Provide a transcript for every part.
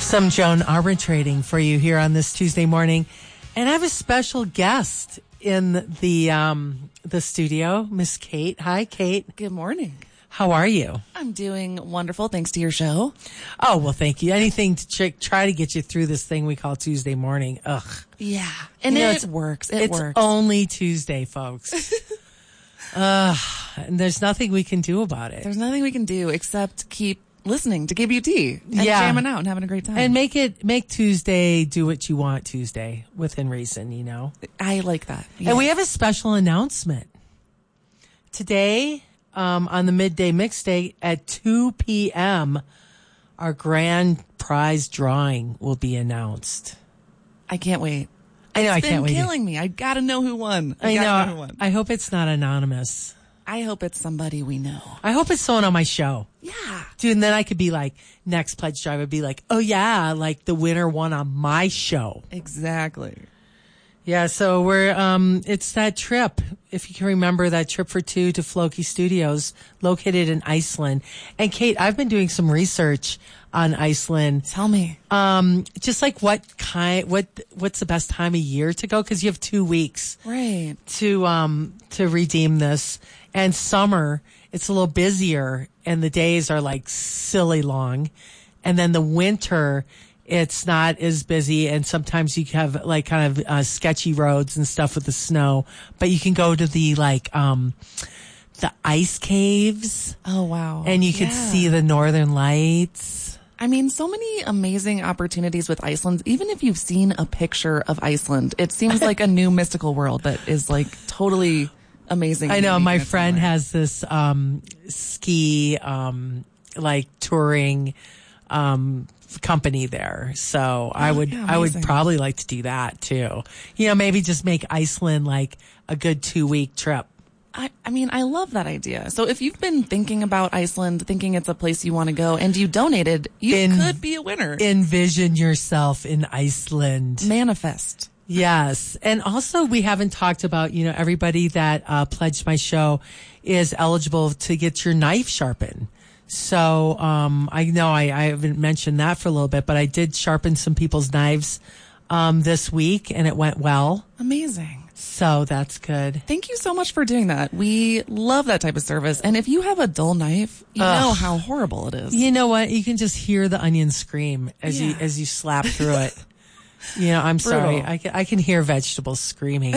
Some Joan arbitrating for you here on this Tuesday morning. And I have a special guest in the studio, Miss Kate. Hi, Kate. Good morning. How are you? I'm doing wonderful, thanks to your show. Oh, well, thank you. Anything to try to get you through this thing we call Tuesday morning. Ugh. Yeah. And it works. It works. It's only Tuesday, folks. And there's nothing we can do about it. There's nothing we can do except keep listening to KBUT and jamming out and having a great time. And make Tuesday do what you want Tuesday within reason, you know? I like that. Yes. And we have a special announcement. Today, on the midday mixtape at 2 p.m., our grand prize drawing will be announced. I can't wait. I know, I can't wait. It's been killing me. I gotta know who won. I know. I hope it's not anonymous. I hope it's somebody we know. I hope it's someone on my show. Yeah. Dude, and then I could be like, next pledge drive would be like, oh yeah, like the winner won on my show. Exactly. Yeah, so we're, it's that trip, if you can remember that trip for two to Floki Studios, located in Iceland. And Kate, I've been doing some research on Iceland. Tell me. Just like what's the best time of year to go? Cause you have 2 weeks. Right. To redeem this. And summer, it's a little busier and the days are like silly long. And then the winter, it's not as busy, and sometimes you have like kind of sketchy roads and stuff with the snow. But you can go to the the ice caves. Oh wow! And you could see the northern lights. I mean, so many amazing opportunities with Iceland. Even if you've seen a picture of Iceland, it seems like a new mystical world that is like totally amazing. I know my friend has this ski like touring company there. So I would probably like to do that too. You know, maybe just make Iceland like a good 2-week trip. I mean, I love that idea. So if you've been thinking about Iceland, thinking it's a place you want to go, and you donated, you could be a winner. Envision yourself in Iceland. Manifest. Yes. And also we haven't talked about, you know, everybody that pledged my show is eligible to get your knife sharpened. So, I know I haven't mentioned that for a little bit, but I did sharpen some people's knives, this week and it went well. Amazing. So that's good. Thank you so much for doing that. We love that type of service. And if you have a dull knife, you know how horrible it is. You know what? You can just hear the onion scream as you slap through it. You know, I'm sorry. I can hear vegetables screaming.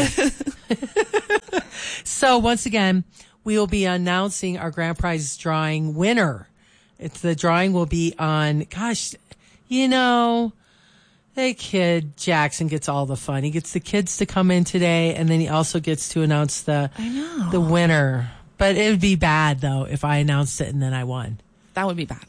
So once again, we will be announcing our grand prize drawing winner. The drawing will be on, you know, the kid Jackson gets all the fun. He gets the kids to come in today, and then he also gets to announce the winner. But it would be bad though if I announced it and then I won. That would be bad.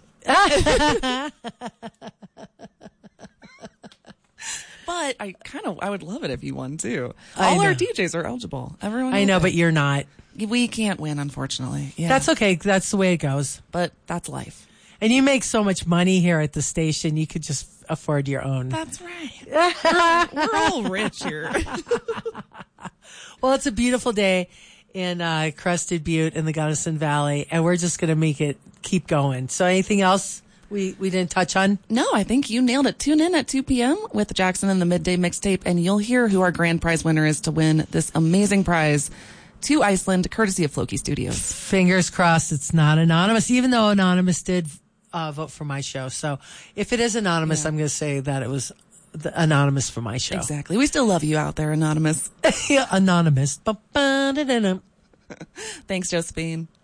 But I would love it if you won too. All our DJs are eligible. Everyone. I know, but you're not. We can't win, unfortunately. Yeah. That's okay. That's the way it goes. But that's life. And you make so much money here at the station, you could just afford your own. That's right. We're all rich here. Well, it's a beautiful day in Crested Butte in the Gunnison Valley, and we're just going to make it keep going. So anything else we didn't touch on? No, I think you nailed it. Tune in at 2 p.m. with Jackson and the Midday Mixtape, and you'll hear who our grand prize winner is to win this amazing prize to Iceland, courtesy of Floki Studios. Fingers crossed it's not anonymous, even though Anonymous did vote for my show. So if it is anonymous, I'm going to say that it was anonymous for my show. Exactly. We still love you out there, Anonymous. Anonymous. Thanks, Josephine.